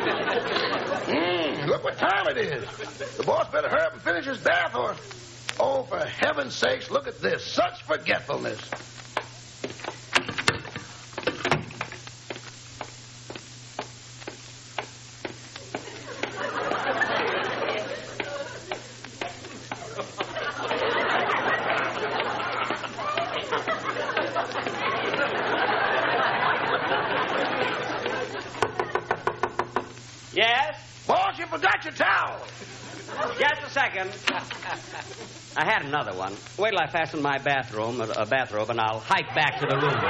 Look what time it is. The boss better hurry up and finish his bath or... Oh, for heaven's sakes, look at this. Such forgetfulness. Yes? Boss, you forgot your towel. Just a second. I had another one. Wait till I fasten my bathrobe, and I'll hike back to the room.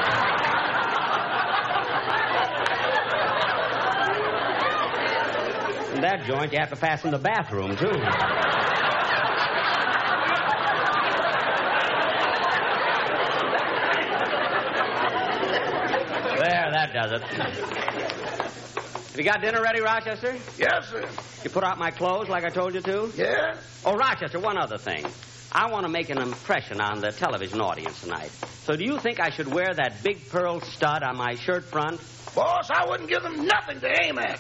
In that joint, you have to fasten the bathroom, too. There, that does it. Have you got dinner ready, Rochester? Yes, sir. You put out my clothes like I told you to? Yeah? Oh, Rochester, one other thing. I want to make an impression on the television audience tonight. So do you think I should wear that big pearl stud on my shirt front? Boss, I wouldn't give them nothing to aim at.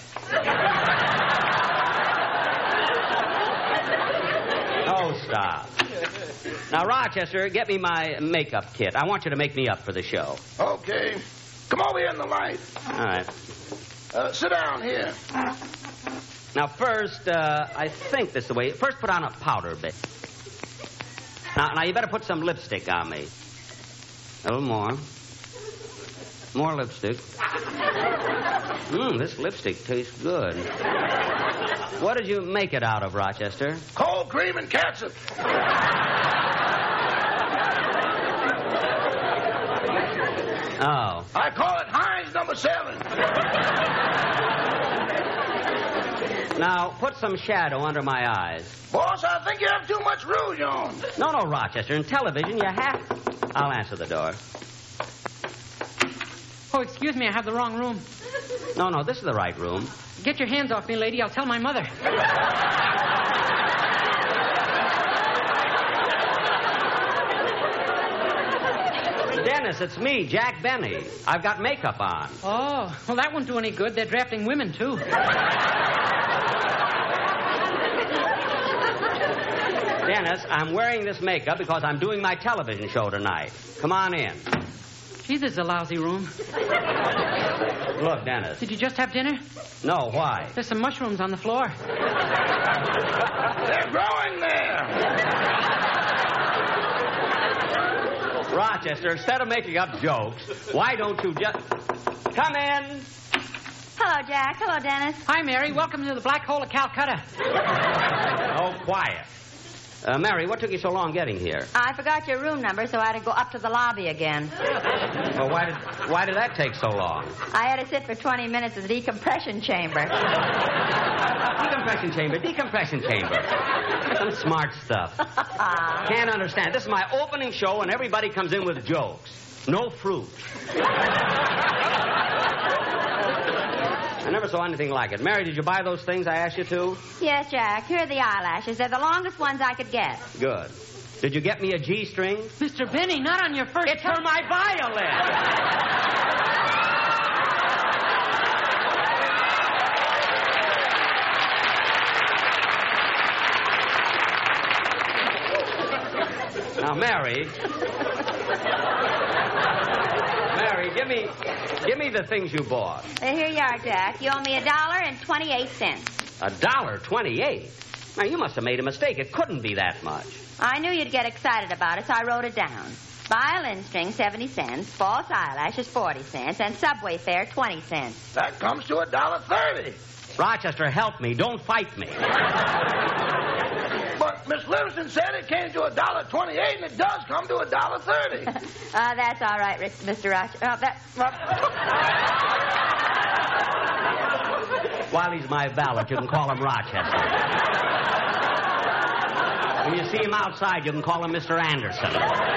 Oh, stop. Now, Rochester, get me my makeup kit. I want you to make me up for the show. Okay. Come over here in the light. All right. Sit down here. Now, first, I think this is the way. First, put on a powder bit. Now, you better put some lipstick on me. A little more. More lipstick. This lipstick tastes good. What did you make it out of, Rochester? Cold cream and catsup. Oh. I call it Heinz number 7. Now, put some shadow under my eyes. Boss, I think you have too much rouge on. No, Rochester. In television, you have... I'll answer the door. Oh, excuse me, I have the wrong room. No, this is the right room. Get your hands off me, lady. I'll tell my mother. Dennis, it's me, Jack Benny. I've got makeup on. Oh, well, that won't do any good. They're drafting women, too. Dennis, I'm wearing this makeup because I'm doing my television show tonight. Come on in. Gee, this is a lousy room. Look, Dennis. Did you just have dinner? No, why? There's some mushrooms on the floor. They're growing there. Rochester, instead of making up jokes, why don't you just... Come in. Hello, Jack. Hello, Dennis. Hi, Mary. Welcome to the Black Hole of Calcutta. Oh, quiet. Mary, what took you so long getting here? I forgot your room number, so I had to go up to the lobby again. Well, why did that take so long? I had to sit for 20 minutes in the decompression chamber. Decompression chamber. Some smart stuff. Can't understand. This is my opening show, and everybody comes in with jokes. No fruit. I never saw anything like it. Mary, did you buy those things I asked you to? Yes, Jack. Here are the eyelashes. They're the longest ones I could get. Good. Did you get me a G-string? Mr. Benny, not on your first... It's for my violin! Now, Mary, give me the things you bought. Here you are, Jack. You owe me $1.28. $1.28? Now, you must have made a mistake. It couldn't be that much. I knew you'd get excited about it, so I wrote it down. Violin string, 70 cents. False eyelashes, 40 cents. And subway fare, 20 cents. That comes to $1.30. Rochester, help me. Don't fight me. But Miss Livingston said it came to $1.28, and it does come to $1.30. That's all right, Mr. Rochester. While he's my valet, you can call him Rochester. When you see him outside, you can call him Mr. Anderson.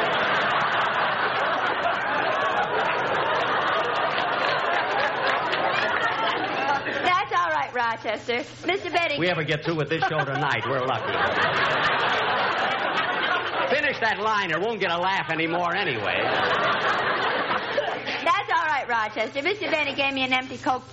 That's all right, Rochester. Mr. Benny... If we ever get through with this show tonight, we're lucky. Finish that line, or won't get a laugh anymore anyway. That's all right, Rochester. Mr. Benny gave me an empty Coke